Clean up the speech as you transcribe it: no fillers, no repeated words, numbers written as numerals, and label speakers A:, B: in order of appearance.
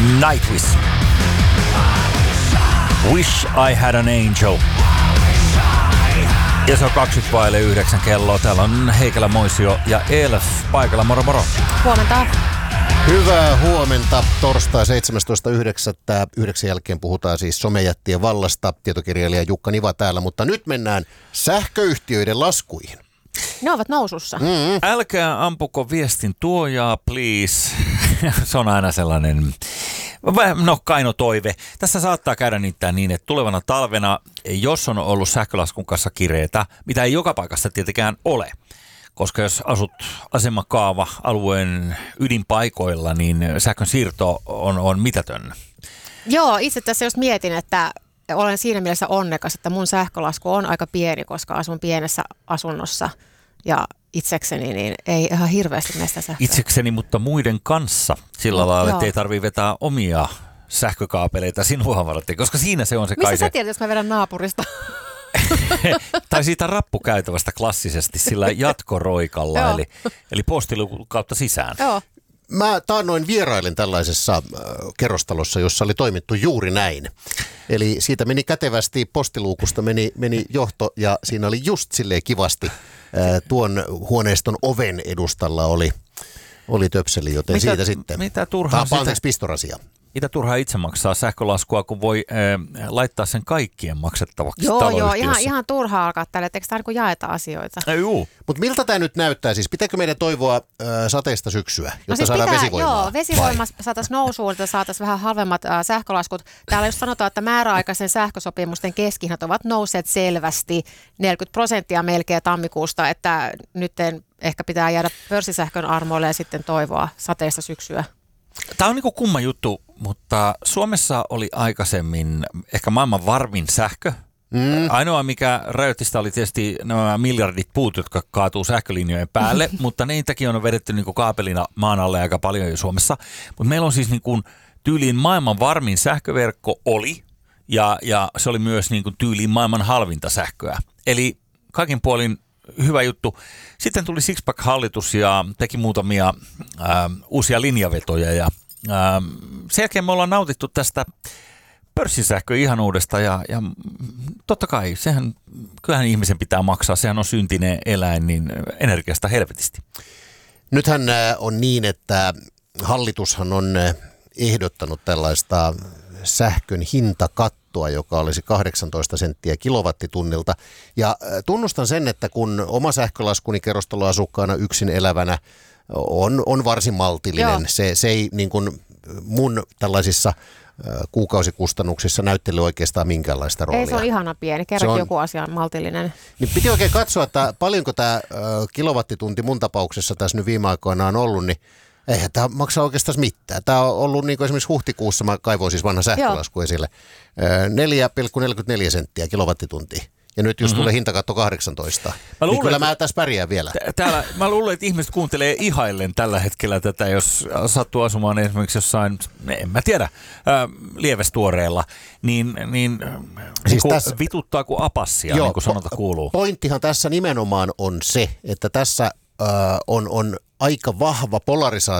A: Nightwish. Wish I Had an Angel. Ja se on 20:09 kelloa. Täällä on Heikelä, Moisio ja Elf paikalla. Moro moro.
B: Huomenta.
C: Hyvää huomenta. Torstai 17.9. jälkeen puhutaan siis somejättien vallasta. Tietokirjailija Jukka Niva täällä, mutta nyt mennään sähköyhtiöiden laskuihin.
B: Ne ovat nousussa.
A: Älkää ampuko viestin tuojaa, please. Se on aina sellainen, kaino toive. Tässä saattaa käydä niin, että tulevana talvena, jos on ollut sähkölaskun kanssa kireetä, mitä ei joka paikassa tietenkään ole, koska jos asut asemakaava-alueen ydinpaikoilla, niin sähkön siirto on mitätön.
B: Joo, itse tässä just mietin, että olen siinä mielessä onnekas, että mun sähkölasku on aika pieni, koska asun pienessä asunnossa ja itsekseni niin ei ihan hirveästi meistä sähköä.
A: Itsekseni, mutta muiden kanssa sillä lailla, että ei tarvitse vetää omia sähkökaapeleita sinua varten, koska siinä se on se kai.
B: Mistä sä tiedät, jos mä vedän naapurista?
A: Tai siitä rappukäytävästä klassisesti sillä jatkoroikalla, eli postiluukun kautta sisään.
B: Joo.
C: Mä taannoin vierailen tällaisessa kerrostalossa, jossa oli toimittu juuri näin. Eli siitä meni kätevästi, postiluukusta meni johto ja siinä oli just silleen kivasti tuon huoneiston oven edustalla oli töpseli, joten siitä sitten.
A: Mitä turhaa
C: pistorasia.
A: Mitä turhaa itse maksaa sähkölaskua, kun voi laittaa sen kaikkien maksettavaksi
B: Joo,
A: taloyhtiössä?
B: ihan turhaa alkaa tälle, etteikö tämä jaeta asioita?
C: Mutta miltä tämä nyt näyttää? Siis pitääkö meidän toivoa sateista syksyä, jotta saadaan vesivoimaa?
B: Joo, vesivoima saataisiin nousuun, että saataisiin vähän halvemmat sähkölaskut. Täällä just sanotaan, että määräaikaisen sähkösopimusten keskihinnat ovat nousseet selvästi 40% melkein tammikuusta, että nyt ehkä pitää jäädä pörssisähkön armoille ja sitten toivoa sateista syksyä.
A: Tämä on niin kuin kumma juttu, mutta Suomessa oli aikaisemmin ehkä maailman varmin sähkö. Ainoa, mikä rajoitti sitä, oli tietysti nämä miljardit puut, jotka kaatuu sähkölinjojen päälle, mutta niitäkin on vedetty niin kuin kaapelina maan alle aika paljon jo Suomessa. Mutta meillä on siis niin kuin tyyliin maailman varmin sähköverkko oli, ja se oli myös niin kuin tyyliin maailman halvinta sähköä. Eli kaikin puolin hyvä juttu. Sitten tuli Sixpack-hallitus ja teki muutamia uusia linjavetoja ja sen jälkeen me ollaan nautittu tästä pörssisähköihanuudesta ja totta kai, kyllähän ihmisen pitää maksaa, sehän on syntinen eläin, niin energiasta helvetisti.
C: Nythän on niin, että hallitushan on ehdottanut tällaista sähkön hintakattoa, joka olisi 18 senttiä kilowattitunnilta. Ja tunnustan sen, että kun oma sähkölaskuni kerrostaloasukkaana yksin elävänä on varsin maltillinen, se ei niin kuin mun tällaisissa kuukausikustannuksissa näyttele oikeastaan minkäänlaista roolia.
B: Ei, se on ihana pieni. Kerrokin joku asia on maltillinen.
C: Niin piti oikein katsoa, että paljonko tämä kilowattitunti mun tapauksessa tässä nyt viime aikoina on ollut, niin eihän tämä maksaa oikeastaan mitään. Tämä on ollut niin kuin esimerkiksi huhtikuussa, mä kaivoin siis vanha sähkölasku esille, 4,44 senttiä kilowattituntia. Ja nyt jos tulee hintakatto 18, niin kyllä mä tässä pärjään vielä.
A: Mä luulen, että ihmiset kuuntelee ihaillen tällä hetkellä tätä, jos sattuu asumaan esimerkiksi jossain, en mä tiedä, Lievestuoreella, niin siis tässä vituttaa kuin apassia, niin kuin sanota kuuluu.
C: Pointtihan tässä nimenomaan on se, että tässä on aika vahva polarisaatio